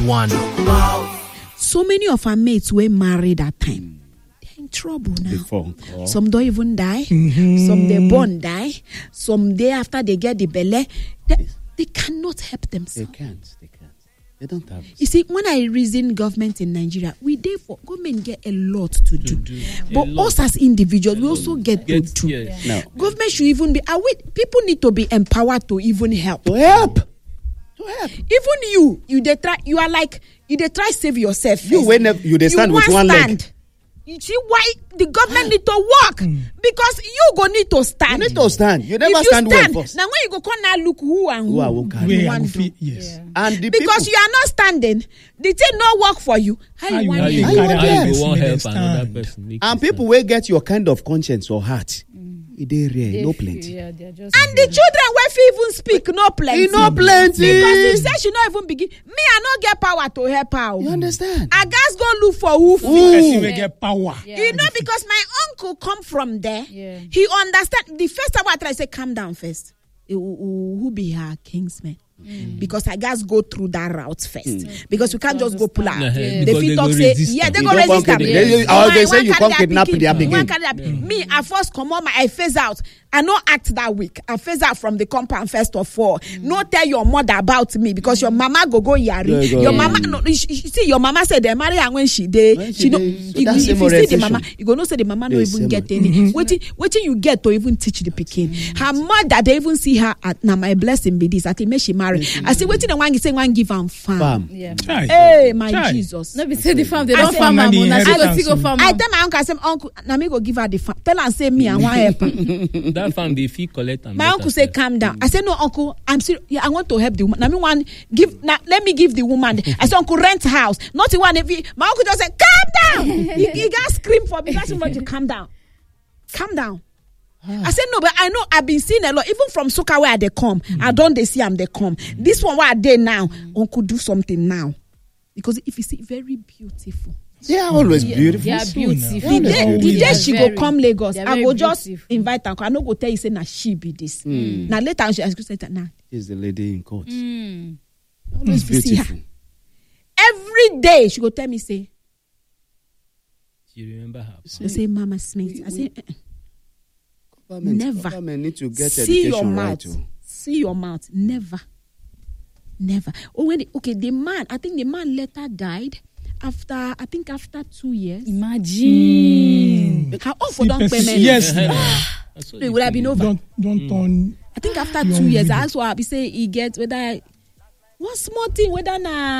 One. So many of our mates were married that time. They're in trouble now. Some don't even die. Some they born die. Some day after they get the belly, they cannot help themselves. They can't. They don't have. You see, when I reason government in Nigeria, government get a lot to do. But us as individuals, we also get to do. Yes. No. Government should even be. People need to be empowered to even help. To help. Even you they try. You are like they try save yourself. You they stand with one leg. You see why the government need to work because you go need to stand. You need to stand. You never if you stand well first. Now when you go come now look who I won't carry. you want to. Yes. And the Because you are not standing, the thing not work for you. How you want to help another person? And people will get your kind of conscience or heart. They rare, no plenty. And the children will even speak no plenty. No plenty. Because if say she not even begin, me I not get power to help her. You understand? I guys go look for who. Person will get power. You know, because my uncle come from there. Yeah. He understand. The first time I try to say calm down first. Who be her kingsman? Because I guys go through that route first. Because we can't just go pull out. Yeah. They fit talk say, they go resist them. They say you can't kidnap their begin. Me, I first come on, I phase out. I not act that week. I phase out from the compound first of all. No tell your mother about me because your mama go yari. Your mama, no, you see, your mama said they marry and when she did, she know. If you see the mama, you go no say the mama no even get any. Waiting you get to even teach the pikin. Her mother, they even see her at now my blessing be this. I think she marry. I say waiting and one say one give am farm. Yeah. Hey, my Jesus. No be say the farm they don't farm am. Na she go farm. I tell my uncle, I say uncle, na me go give her the farm. Tell her say me and one help her. That farm they fee collect. My uncle say calm down. I say no uncle, I'm serious. Yeah, I want to help the woman. Now me one give. Now let me give the woman. I say uncle rent house. Not the one. If my uncle just say calm down. he got scream for me. That's what you calm down. Calm down. I said no, but I know I've been seeing a lot. Even from Soka where they come, I don't they see them they come. This one where they now, uncle do something now, because if you see very beautiful. They are always beautiful. They are beautiful. The day she go come Lagos, I go just beautiful. invite her. I no go tell you say na she be this. Now later she ask say nah. Is the lady in court? Always beautiful. see her. Every day she go tell me say. You remember her? She say Mama Smith. I say. Never. Government need to get See your education mouth. right too. See your mouth. Never. Oh, the man. I think the man later died after 2 years. Imagine. How often don't payment? Yes. It would have been over. Don't turn. I think after 2 years, I asked what he say he gets whether one small thing whether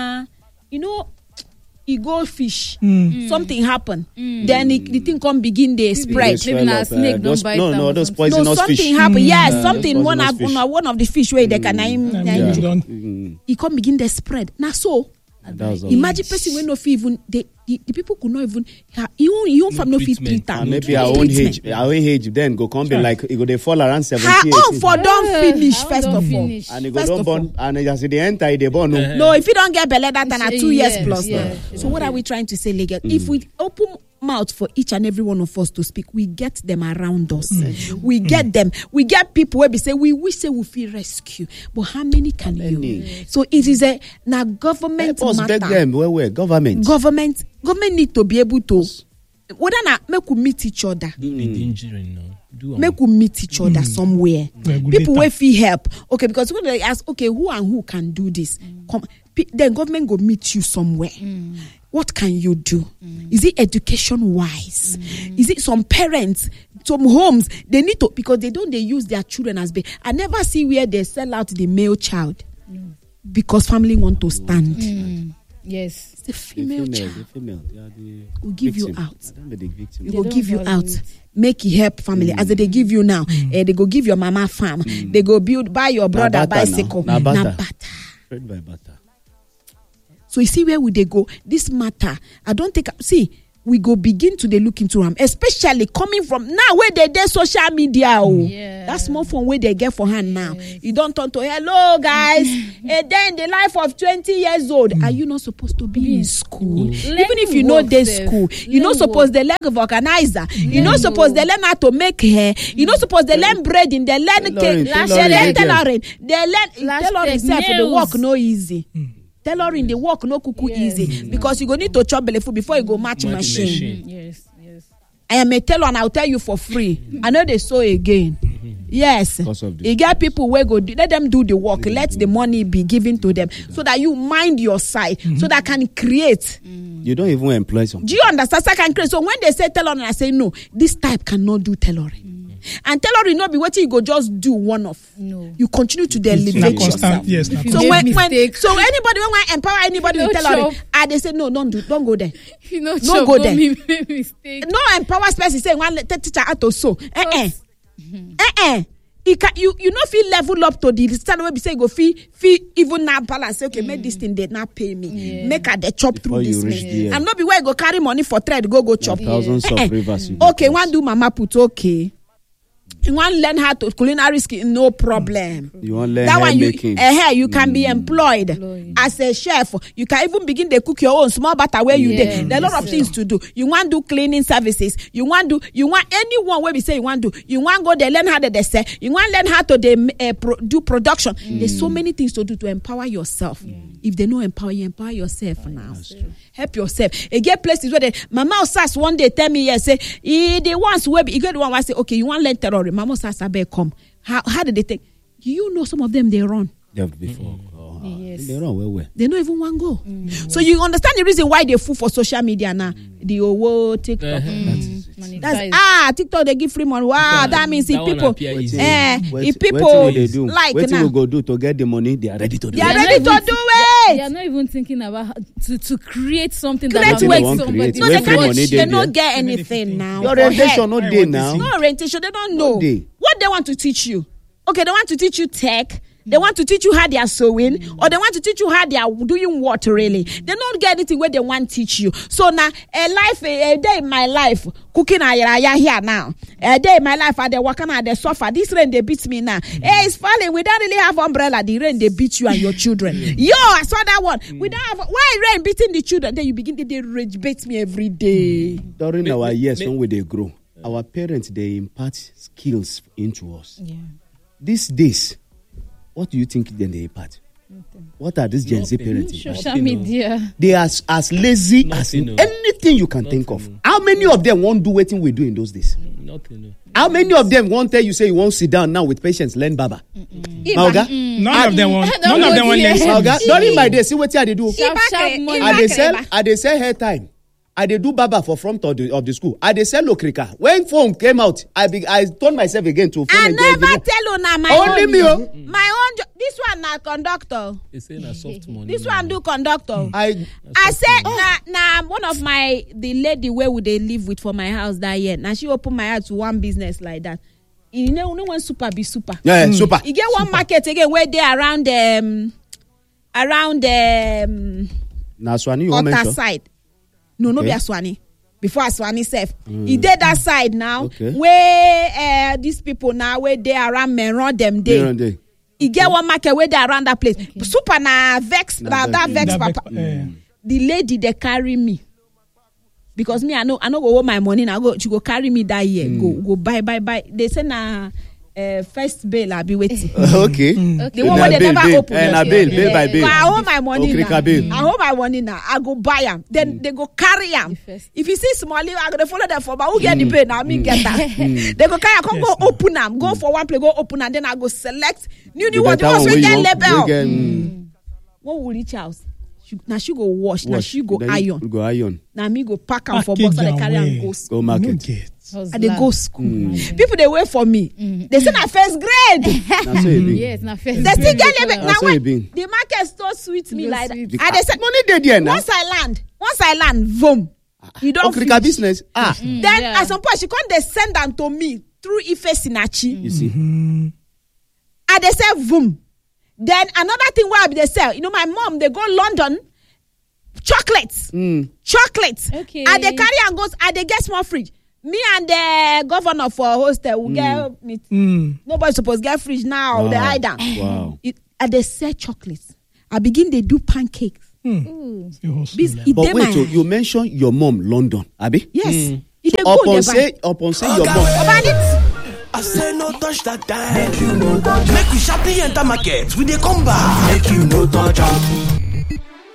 he go fish. Something happen. Then the thing come begin they spread. Maybe na snake don't bite them. No, those poisonous something fish. happen. Yes, something one poisonous of the fish where they can he come begin they spread. Now so imagine person when no fit even the people could not even you own from no fit treat them. And maybe our own age then go come be like it go they fall around 70. Her own for don't finish first of all. And it go don't born and as they enter they born no. No, if you don't get belly that than 2 years plus. Yeah. So what are we trying to say, legal? If we open mouth for each and every one of us to speak, we get them around us. We get them. We get people where we say we wish say we feel rescue, but how many can you? So it is a now government matter. Beg them where government need to be able to whether not make we meet each other. Make we meet each other somewhere. People will feel help. Okay, because when they ask, okay, who and who can do this? Then government go meet you somewhere. What can you do? Is it education wise? Is it some parents, some homes, they need to, because they use their children as bait. I never see where they sell out the male child because family want to stand. Yes. It's the female child. The female. Will give you out. They will give you out. Make it help family. As they give you now, they go give your mama farm. They go buy your brother bicycle. Na butter. Spread by butter. So you see where would they go? This matter, I don't think. See, we go begin to they look into them, especially coming from now where they social media. That's more from where they get for hand now. You don't turn to hello guys, and then the life of 20 years old. Are you not supposed to be in school? Even if you know this school, you're not supposed to learn organizer. You're not supposed to learn how to make hair. You're not supposed to learn breading. They learn cake. They learn tailoring. They learn tailoring. The work no easy. Tailoring the work no kuku easy because you go need to chop belly food before you go match machine. Yes. I am a tailor and I'll tell you for free. I know they sew again. Yes. You get people where go let them do the work. Let the money be given to them so that you mind your side so that can create. You don't even employ some. Do you understand? So I can create. So when they say tailoring, I say no. This type cannot do tailoring. And tailoring not be what you go just do one off. No. You continue to elevate yourself. Yes. So anybody when I empower anybody with tailoring, they say no, don't go there. Don't go there. No empower person say one teacher out to so. You know feel level up to the standard where we say go feel even now balance. Okay, make this thing they not pay me. Make her the chop through this thing. And not be where go carry money for trade go chop. Thousands of rivers. Okay, one do mama put okay. You want to learn how to culinary skill, no problem. You want to learn that one making. You can be employed as a chef. You can even begin to cook your own small butter where you did. There are a lot of things to do. You want to do cleaning services. You want anyone where we say you want to do. You want to go there learn how to say. You want to learn how to do production. There's so many things to do to empower yourself. If they don't empower you, empower yourself now. Help yourself. You get places where Mama Osas one day tell me say the ones where you get the one where say okay you want to learn terror. Mama Osas come. How did they take? You know some of them they run. They have before. Yes. They run where? They don't even want to go. So you understand the reason why they fool for social media now. The TikTok. That's TikTok they give free money. Wow, that means if people if people like what now you go do to get the money, they are ready to do they are it. ready to do it. They are not even thinking about to create something Create that will what? make somebody. No, they don't get anything now. Your orientation not there now. No orientation, they don't know what they want to teach you. Okay, they want to teach you tech. They want to teach you how they are sewing, or they want to teach you how they are doing what really. They don't get anything where they want to teach you. So now, a day in my life, cooking here now. A day in my life, I they working at the sofa. This rain they beat me now. Hey, it's falling. We don't really have umbrella. The rain they beat you and your children. Yo, I saw that one. We don't have. Why rain beating the children? Then you begin to rage bait me every day. During our years when they grow, our parents they impart skills into us. Yeah. These days. What do you think then they impart? What are these Gen Z parents? Social media. They are as lazy as anything you can think of. How many of them won't do what we do in those days? Nothing. How many of them won't tell you say you won't sit down now with patience learn Baba? None of them want learn. During my day, see what they do. I they sell hair time. I they do Baba for front of the school. I they sell Lokrika. When phone came out, I turned myself again to phone. I never tell you now my only own. Me. My own. This one na conductor. They say na soft money. This one do conductor. I said na one of the lady where would they live with for my house that year. Now she opened my heart to one business like that. You know, no one super be super. Yeah, super. You get one market again where they around na Swani you mention side. No be Aswani. Before Aswani self. He did that side now. Okay. Where these people now where they around Meron them day. He get one market where they around that place. Okay. Super na vex that vex papa. The lady they carry me. Because me I know go hold my money now she go carry me that year. Go buy. They say na first bail I'll be waiting. Okay. The one where they never open. Bail by bail. But I hold my money now. I hold my money now. I go buy them. Then they go carry them. If you see small, I go follow them for. But who get the pay now? Me get that. They go carry. I come go open them. Go for one place. Go open and then I go select. New what? You must get label. What will reach house? Now she go wash. Now she go iron. Go iron. Now me go pack them for box and they carry and go. Go market. And they go school. People they wait for me. They say na first grade. Yes, na first grade. They still get label. Now when the market still sweet me like that. And they say money dey there now. Once I land, boom. You don't finish business. Then at some point she come they send them to me through Ife Sinachi. You see. And they say boom. Then another thing where they sell, you know, my mom they go London. Chocolates. Okay. And they carry and goes and they get small fridge. Me and the governor for hostel will get meat. Nobody supposed to get fridge now. Wow. They hide them. Wow. And they sell chocolates. I begin they do pancakes. But wait, so you mentioned your mom, London, Abi? Yes. Upon say your mom. I say no touch that time. Make you no touch. Make we sharply enter market. We dey come back. Make you no touch.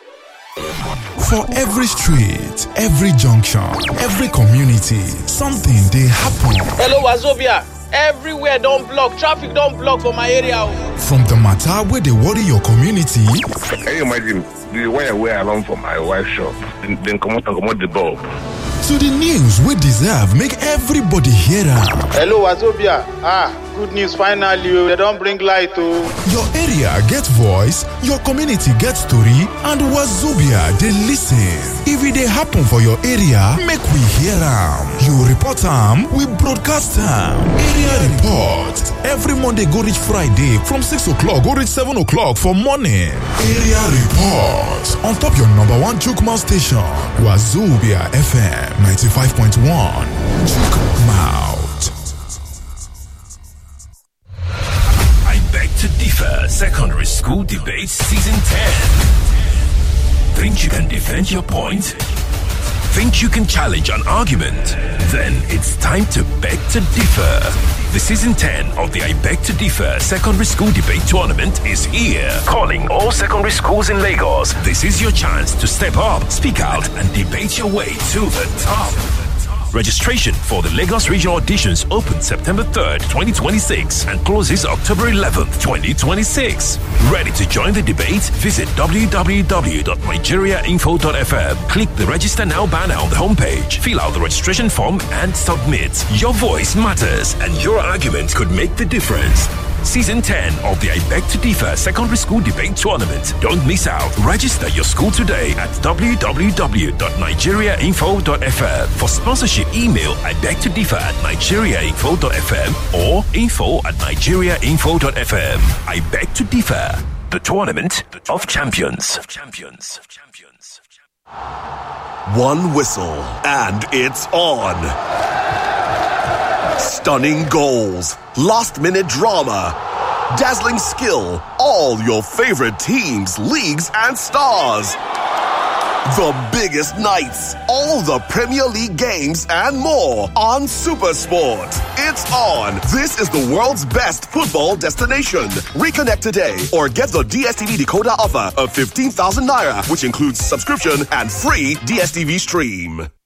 For every street, every junction, every community, something they happen. Hello, Wazobia. Everywhere don't block. Traffic don't block for my area. From the matter where they worry your community. Can you imagine the way I wear along for my wife's shop? Then come out the bulb. To the news we deserve, make everybody hear them. Hello, Wazobia. Good news finally. They don't bring light to. Your area gets voice, your community gets story, and Wazobia they listen. If it happen for your area, make we hear them. You report them, we broadcast them. Area report. Every Monday go reach Friday from 6 o'clock go reach 7 o'clock for morning. Area report. On top your number one Chukma station, Wazobia FM 95.1. Chukma. To differ secondary school debate season 10. Think you can defend your point? Think you can challenge an argument? Then it's time to beg to differ. The season 10 of the I Beg to Differ secondary school debate tournament is here. Calling all secondary schools in Lagos. This is your chance to step up, speak out, and debate your way to the top. Registration for the Lagos Regional Auditions opens September 3rd, 2026 and closes October 11th, 2026. Ready to join the debate? Visit www.nigeriainfo.fm. Click the Register Now banner on the homepage. Fill out the registration form and submit. Your voice matters and your argument could make the difference. Season 10 of the I Beg to Differ secondary school debate tournament. Don't miss out. Register your school today at www.nigeriainfo.fm. For sponsorship, email ibegtodiffer@nigeriainfo.fm or info@nigeriainfo.fm. I Beg to Differ, the tournament of champions. One whistle and it's on. Stunning goals, last-minute drama, dazzling skill, all your favorite teams, leagues, and stars. The biggest nights, all the Premier League games, and more on SuperSport. It's on. This is the world's best football destination. Reconnect today or get the DSTV decoder offer of 15,000 naira, which includes subscription and free DSTV stream.